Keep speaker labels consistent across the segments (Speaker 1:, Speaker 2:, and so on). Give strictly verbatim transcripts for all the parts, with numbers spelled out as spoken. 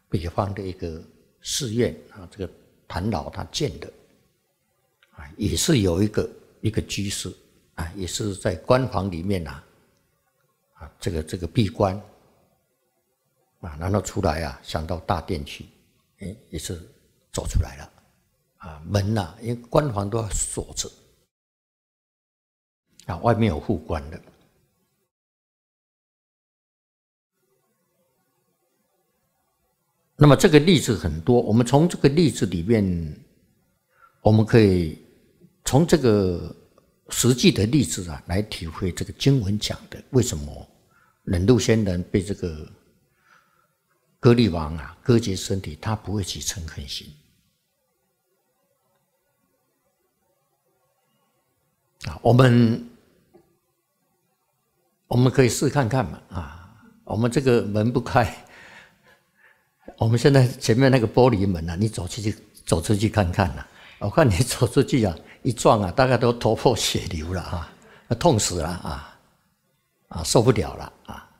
Speaker 1: 北方的一个寺院啊，这个谭老他建的啊，也是有一个一个居士啊，也是在官房里面啊，啊这个这个闭关啊，然后出来啊，想到大殿去，哎，也是走出来了啊，门呐、啊，因为官房都要锁着啊，外面有护关的。那么这个例子很多，我们从这个例子里面，我们可以从这个实际的例子啊，来体会这个经文讲的为什么忍辱仙人被这个割力王啊割截身体，他不会起嗔恨心啊。我们我们可以试看看嘛啊，我们这个门不开。我们现在前面那个玻璃门啊，你走出去走出去看看啊，我看你走出去啊，一撞啊，大概都头破血流了啊，痛死了啊，啊受不了了啊！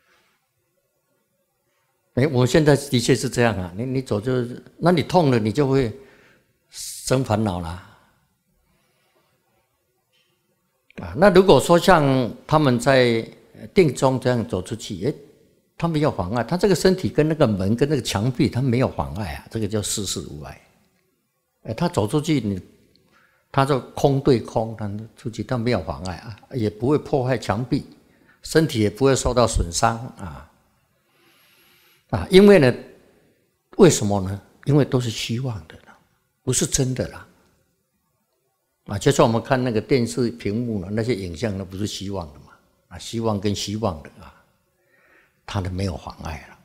Speaker 1: 哎，我现在的确是这样啊，你你走就，那你痛了，你就会生烦恼了啊。那如果说像他们在定中这样走出去，哎。他没有妨碍，他这个身体跟那个门跟那个墙壁，他没有妨碍啊，这个叫事事无碍。哎，他走出去，你他就空对空，他出去他没有妨碍啊，也不会破坏墙壁，身体也不会受到损伤啊啊！因为呢，为什么呢？因为都是虚妄的啦，不是真的啦啊！就像我们看那个电视屏幕呢，那些影像，那不是虚妄的嘛啊，虚妄跟虚妄的啊。他的没有妨碍了。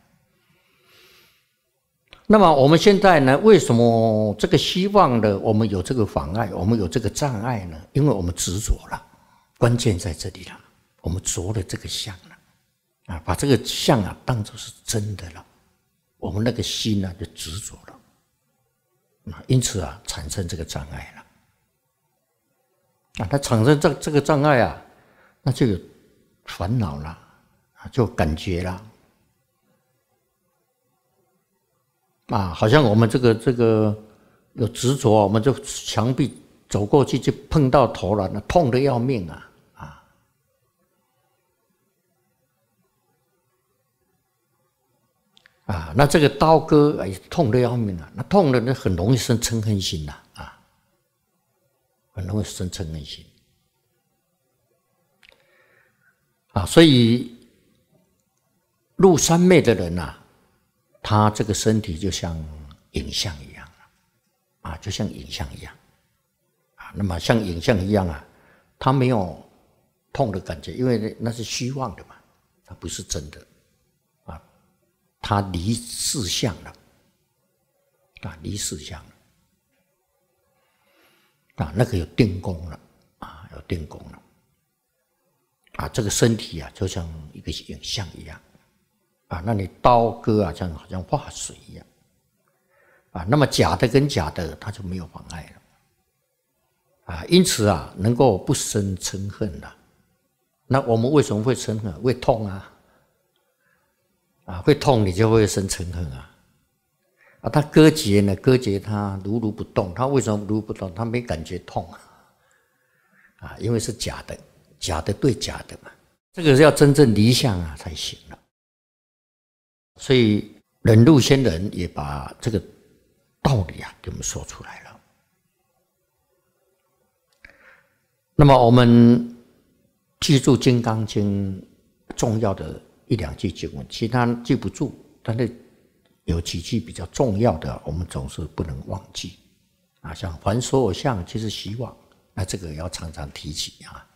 Speaker 1: 那么我们现在呢？为什么这个希望的我们有这个妨碍，我们有这个障碍呢？因为我们执着了，关键在这里了。我们着了这个相了，啊，把这个相啊当作是真的了，我们那个心呢、啊、就执着了，啊，因此啊产生这个障碍了。啊，它产生这这个障碍啊，那就有烦恼了。就感觉啦，啊，好像我们这个这个有执着，我们就墙壁走过去就碰到头了，那痛得要命啊啊！啊，那这个刀割哎，痛得要命啊！那痛的那很容易生嗔恨心呐啊，很容易生嗔恨心啊，所以。入三昧的人啊，他这个身体就像影像一样啊，就像影像一样啊。那么像影像一样啊，他没有痛的感觉，因为那是虚妄的嘛，它不是真的啊。他离事相了啊，离事相了啊，那个有定功了啊，有定功了啊。这个身体啊，就像一个影像一样。啊，那你刀割啊，像好像化水一样，啊，那么假的跟假的，它就没有妨碍了，啊，因此啊，能够不生嗔恨了。那我们为什么会嗔恨？会痛啊，啊，会痛你就会生嗔恨啊，啊，他割截呢，割截他如如不动，他为什么如如不动？他没感觉痛啊，啊，因为是假的，假的对假的嘛，这个是要真正离相啊才行了。所以忍辱仙人也把这个道理啊给我们说出来了。那么我们记住《金刚经》重要的一两句经文，其他记不住，但是有几句比较重要的，我们总是不能忘记啊。像凡所有相，即是虚妄，那这个要常常提起啊。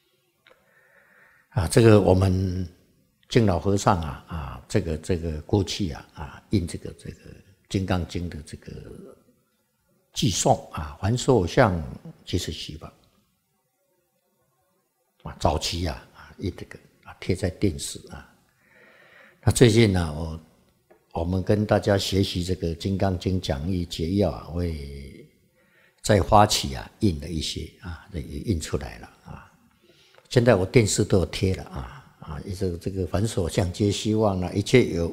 Speaker 1: 啊，这个我们。净老和尚啊啊，这个这个过去啊啊印这个这个《金刚经》的这个寄颂啊，凡所有相，即是虚妄啊。早期啊啊印这个啊贴在电视啊。那最近呢、啊，我我们跟大家学习这个《金刚经》讲义解要啊，会在发起啊印了一些啊，也印出来了啊。现在我电视都有贴了啊。啊，一直这个凡所相皆虚妄啊，一切有